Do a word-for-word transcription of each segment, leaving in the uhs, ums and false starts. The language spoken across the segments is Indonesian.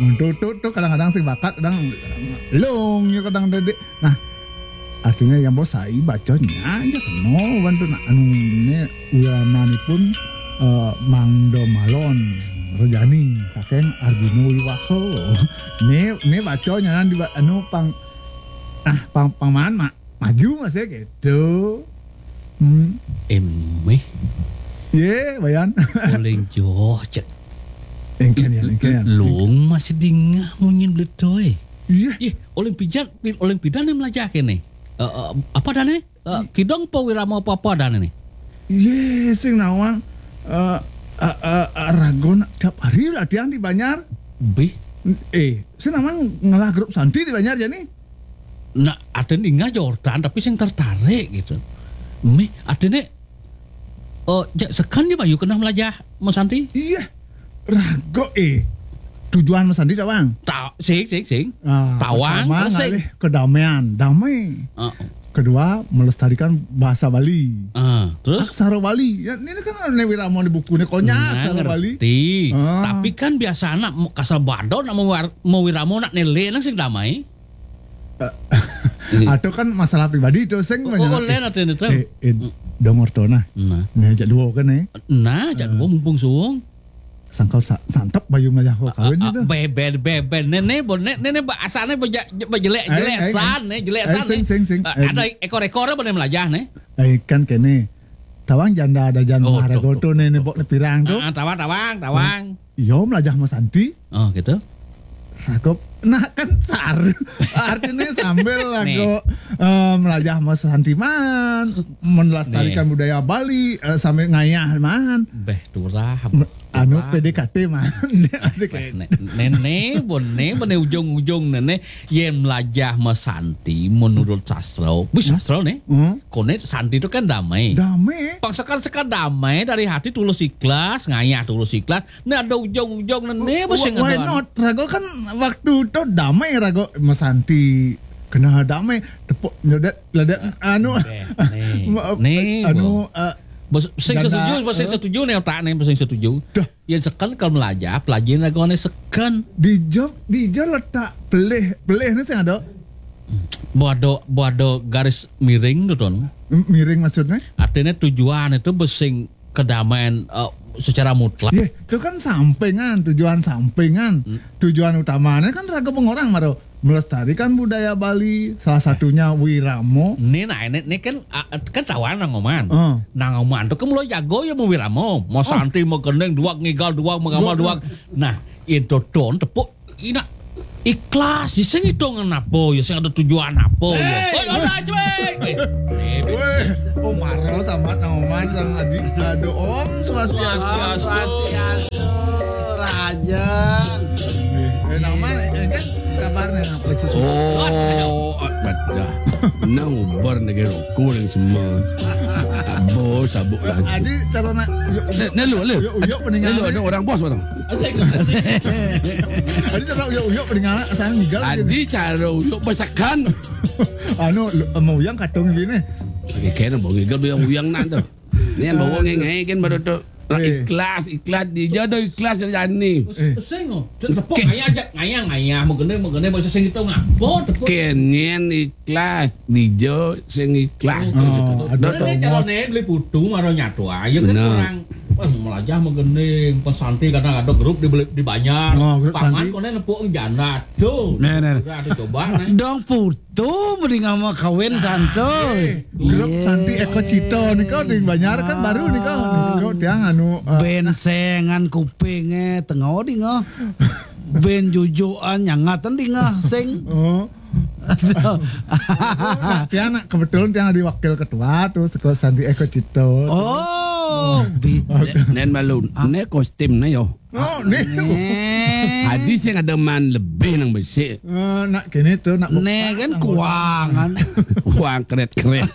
Tuh tuh kadang-kadang sing bakat kadang long ya kadang dedek. Nah, artinya yang bos saya bacanya aja keno bantu nak anu ne ulamanipun uh, Mangdo Malon Rojani kakeng Arjuna Wiwaho. Ne ne bacanya di anu pang ah pang pangman mak maju mas ya gitu. Hmm. Emeh. Ye, bayan. Oleng jo cek. Engken ya, engken. Long masih dingah munyin bletoy. Iya. Ih, oleng pijan, oleng pidan yang melajah kene. Uh, uh, apa dan ini? Uh, kidong pa wirama apa apa dan ini? Ye, sing nawang uh, uh, uh, uh, ragon tiap hari latihan di Banyar. Be. Eh, sing nawang ngalah grup santri di Banyar jadi. Nah, ada dingah Jordan tapi sing tertarik gitu. Mi, ada nih. Oh, uh, sekan dia bayu kena melajah Mas Santi? Iya. Rago eh. Tujuan Mas Santi tawang. Ta, sing sing sing. Ah, Tawang ngalih kedamaian, damai. Uh, Kedua, melestarikan bahasa Bali. Uh, terus? Aksara Bali. Ya, ini kan ada wiramo di bukunya konya aksara Bali. Ah. Tapi kan biasa anak kasar badon nak mau wiramo nak nele nang sing damai. Atau kan masalah pribadi itu sing banyak. Oh, lain ada itu. Eh, eh dong ortona. Nah, nah jak dua kan eh. Nah, jak dua mumpung suung. Sangkal sa, santap bayu mah kau kawin itu. Beben beben nenek bon nenek bahasane jelek jelek san ne jelek san ne. Sing sing sing. Ada ekor-ekor bener melajah ne. Eh kan kene. Tawang janda ada jan oh, maharagoto ne nebok ne pirang tuh. Tawang tawang tawang. Iyo melajah Mas Santi. Oh gitu. Ragop, nah kan sar, artinya sambil lagu uh, melajah Mas Santiman, melestarikan budaya Bali uh, sambil ngayah man. Beh turah. Anu P D K T man. Nenek bonne bonne ujung-ujung nenek yang melajah Mas Santi menurut sastra, bis sastra nih. Konet Santi itu kan damai. Damai. Pangsekar-sekar damai dari hati tulus ikhlas, ngayah tulus ikhlas. Nah ada ujung-ujung nenek bos yang why not? Rago kan waktu itu damai Rago Mas Santi kena damai tepuk nyodet ledak anu nih anu bos sing setuju bos sing setuju nih otak nih bos sing setuju yang sekan kalau melajah pelajaran Rago nih sekan di job di job letak pelih pelih nih sing ada buado buado garis miring tuh ton miring maksudnya artinya tujuan itu besing kedamaian uh, secara mutlak. Iya, itu kan sampingan, tujuan sampingan. Hmm. Tujuan utamanya kan raga pengorang maro melestarikan budaya Bali, salah satunya wiramo. Ini nah ini, ini kan kan tawan nangoman. Uh. Nangoman tuh kan mulai jago ya mau wiramo, mau santi mau gendeng dua ngigal dua mengamal dua. Nah, itu don tepuk ina ikhlas sing hitungan apa ya sing ada tujuan apa ya. Oh, udah cuy. Weh, oh maro sama nangoman sang adik aduh om swastiastu swastiastu raja. Eh nangoman kan kabarnya apa sih? Oh, baca. Nang ubar negara kuring semua. Bos sabuk lagi. Adi cara nak nelu nelu. Uyuk peninggalan. Nelu ada orang bos orang. Adi cara uyuk uyuk peninggalan saya ninggal. Adi cara uyuk besakan. Anu mau yang kadung gini. Oke, kena mau ngigal uyang-uyang nak tu. Ni yang bawa ngai kan baru tu. Ikhlas, ikhlas di jodoh ikhlas jani. Sengo, tepuk ngayah aja, ngayah ngayah, mau gede mau gede bahasa sing itu ngapo tepuk. Kenyan ikhlas di jo sing ikhlas. Ada calon nih beli putu maro nyatu aja kan orang. Wah melajah mau gede, pesanti kadang ada grup di di banyak. Paman kau nih nepuk janda tuh. Nih nih. Udah coba nih. Dong putu mending sama kawin santuy. Grup Santi Eko Cito nih kau di Banjar kan baru nih kau. Kau dia anu bensengan kupingnya tengah di ngah. Ben jujuan nyangatan di ngah sing. Oh. Dia anak kebetulan dia di wakil ketua tuh sekolah Santi Eko Cito. Oh, nen malu, nen kostum na yo. Oh, nih. Hadis yang ada man lebih nang besi. Uh, nak gini tuh nak nih kan kuangan. Kuang keret-keret.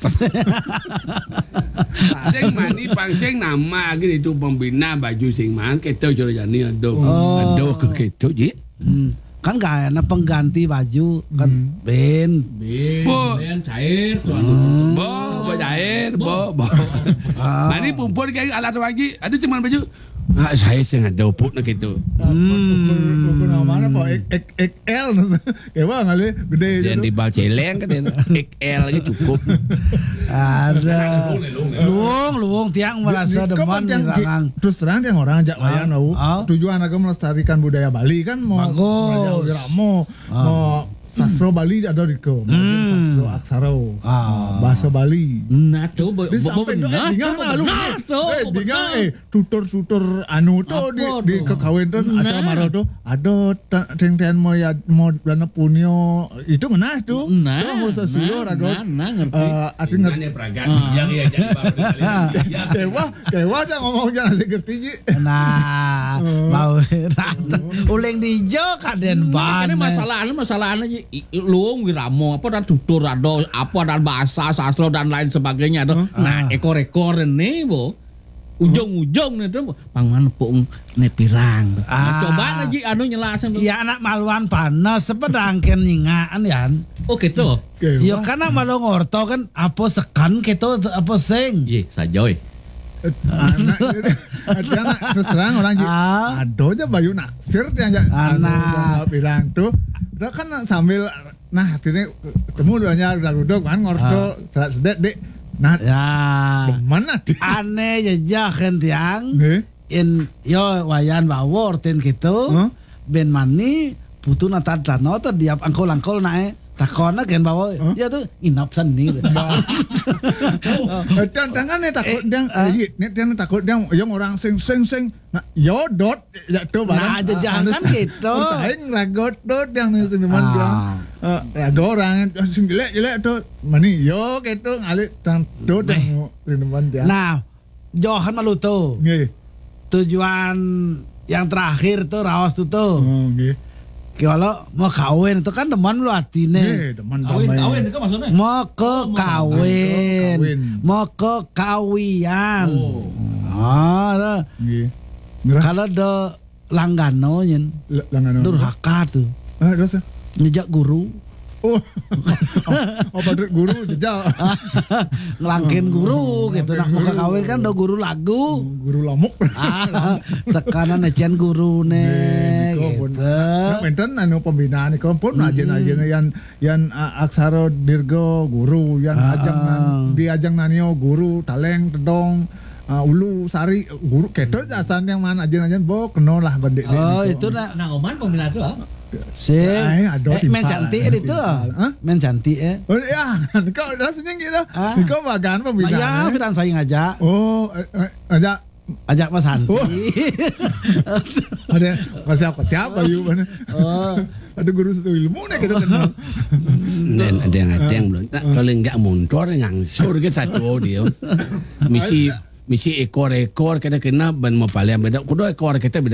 Sing mani pangsing nama gini itu pembina baju sing man keto jero jani ado. Ado ke keto ji. Kan gak enak pengganti baju kan hmm. ben ben ben cair hmm. bo bo cair bo bo ah. Mani pumpur kayak alat lagi ada cuma baju ah, saya sih ada put nak gitu hmm. Pun mana Oh, X L. Kayak bang kali gede aja. Jangan tuh. dibal celeng kan X L aja cukup. Ada. Luung, luung tiang merasa Di- di- deman kan yang ki- nirangan. terus terang yang orang ajak wayan Ah, tahu. ah. Tujuan agak melestarikan budaya Bali kan mau Bagus. Wiramo, mau sastra Bali ada di ke, Hmm. sastra aksara, Ah. bahasa Bali. Nah tuh, bo- Di bo- sampai bo- tuh, eh, benar, dingan tuh, lah lu. benar, tuh, Eh, benar. dingan eh tutor-tutor anu tuh di Apa di tuh? kekawin tuh acara Nah. maro tuh. Ada teng-teng mau ya mau dana punyo itu ngenah tuh. Nah, Tuh, nggak usah nah, suruh ragot. nah, nah, ngerti. Eh, arti ngerti. Ini peragaan yang ya jadi baru kali. Ya. Kewa, kewa dah ngomong jangan ngerti ji. Nah, mau uling dijo kaden ban. Ini masalahnya masalahnya aja luung wiramo apa dan tutur ada apa dan bahasa sastra dan lain sebagainya ada. Nah ekor-ekor ini bo ujung-ujung nih tuh pang mana pung ne pirang. Nah, Ah. coba aja anu nyelasin tuh. Ya anak maluan panas sepedangken nyingaan ya. Oh gitu. Kewa. Yo karena malu ngorto kan apa sekan gitu apa sing. Iya sajoy. Anak, anak terus terang orang ji, Ah. ada aja Bayu naksir yang aja Anak. bilang tuh, udah kan sambil nah akhirnya ketemu duanya udah duduk kan ngorto sedek dek, nah Ya. mana dia? Aneh jejak kan tiang. Nih, In yo wayan bawa orten gitu. Huh? Ben mani putu nata dano terdiap angkol-angkol nae. Takona kan bawa ya tuh inap sendiri. dan tangan nih takut Eh, dia, ah. nih dia takut dia yang orang sing sing sing, nah yodot ya tuh Nah, jajahan kan gitu. Saing ragot dot yang nih teman Ah. dia. Eh, ada orang sing jelek jelek tuh, mani yo gitu ngalik tang tuh yang teman dia. Nah, Johan malu tuh. Nih, Tujuan yang terakhir tuh raos tuh tuh. oh nih. Kalau mau kawin itu kan deman lu hatine. Nih, teman Kawin damai. kawin itu maksudnya. Mau ke kawin. kawin. Mau ke kawian. Oh. Ah, dah. Nih. Ngerah Kalau do langgano nyen. langan. Durhaka tuh. Ah, dosa. Ngejak guru. Oh. Oh, padahal guru jejak. Ngelangkin guru gitu. Nak mau ke guru. kawin kan do guru lagu. Guru lamuk. Ah, sekarang ecian guru nih Niko pun. gitu. Nah, menten anu pembinaan niko pun ajen-ajen yang yang uh, aksara dirgo guru yang Ah. ajang nan, di ajang nanio guru taleng tedong uh, ulu sari guru keto jasan yang mana ajen-ajen bo keno lah bandek Oh itu nak Nah oman pembina itu ah. sing Eh, aduh, eh, men timpal, cantik aduh, itu. timpal. Hah? Men cantik eh. Oh ya, kau rasanya gitu. Ah. Kau bagan Ya, pembinaan. pidan saya ngajak, Oh, eh, eh, aja ajak Mas Santi. Oh. ada siapa siapa yuk mana? Oh. Ada guru satu ilmu nih kita kenal. Dan ada yang ada yang belum. Nah, kalau enggak mundur ngangsur ke satu dia. Misi misi ekor-ekor kena kena ban mau paling beda. Kudu ekor kita beda.